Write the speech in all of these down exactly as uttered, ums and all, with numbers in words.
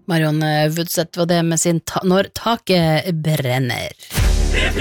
Marion Woodseth var det med sin ta- Når taket brenner. Det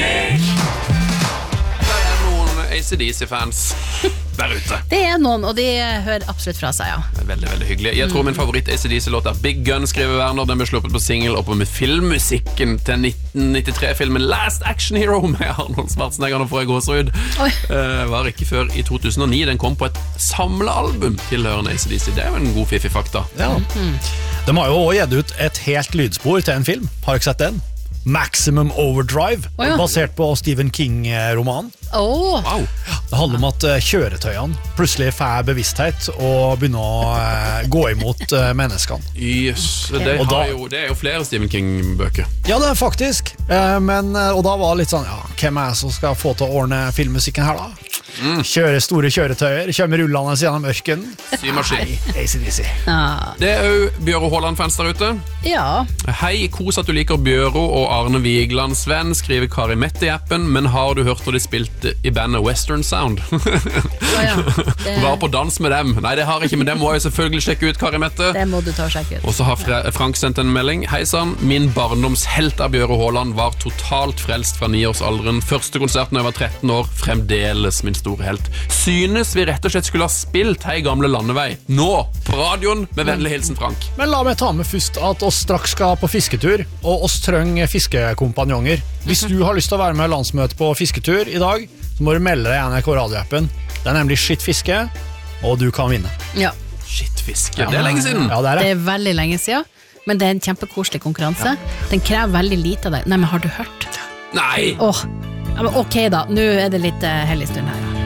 er noen A C D C-fans der ute. Det er noen, og de hører absolutt fra seg, ja. Veldig, veldig hyggelig. Jeg tror min favoritt A C D C-låt er Big Gun, skriver Werner. Den ble sluppet på single og på med filmmusikken til nitten nittitre-filmen Last Action Hero med Arnold Schwarzenegger. Nå får jeg gåsehud. Uh, var ikke før i to tusen og ni. Den kom på et samlealbum tilhørende A C D C. Det er jo en god fiffig fakta. Ja. Mm. De har jo også gitt ut et helt lydspor til en film. Har du ikke sett den? Maximum Overdrive, oh, ja. Basert på Stephen King-romanen. Oh. Wow. Det handler om at kjøretøyene plutselig får bevissthet og begynner å uh, gå imot uh, menneskene. Yes, det, da, jo, det er jo flere Stephen King-bøker. Ja, det er faktisk. Uh, men, uh, og da var det litt sånn, ja, hvem er det som skal få til å ordne filmmusikken her da? Mm. Kjøre store kjøretøyer, kommer rullende gjennom ørken. Symaskin. A C D C. Ah. Det er jo Bjøro Haaland-fans der ute. Ja. Hei, kos at du liker Bjøro og Arne Vigland. Sven, skriver Kari Mette i appen, men har du hørt når de spilte i bandet Western Sound? Ja, ja. Det... Var på dans med dem. Nei, det har jeg ikke, men det må jeg selvfølgelig sjekke ut, Kari Mette. Det må du ta og sjekke ut. Og så har Fra- Frank sendt en melding. Hei sann, min barndomshelt av Bjøro Haaland var totalt frelst fra niårsalderen. Første konserten da jeg var tretten år, fremdeles min store helt. Synes vi rett og slett skulle ha spilt Hei gamle landevei nå på radioen med vennlig hilsen Frank. Men la meg ta med først at oss straks skal på fisketur, og oss trenger fiskekompanjonger. Hvis du har lyst til å være med i landsmøte på fisketur i dag, så må du melde deg i N R K radioappen. Det er nemlig Skitt fiske, og du kan vinne. Ja. Skitt fiske, ja. Det er lenge siden. Ja, det er det. Det er veldig lenge siden, men det er en kjempekoselig konkurranse. Ja. Den krever veldig lite av deg. Nei, men har du hørt? Nei! Åh, ja, men ok da, nå er det litt uh, hellig stund her.